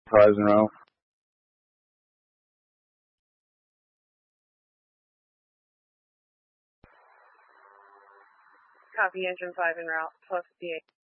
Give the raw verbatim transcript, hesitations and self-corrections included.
Fives in route. Copy, engine five en route, plus D eight.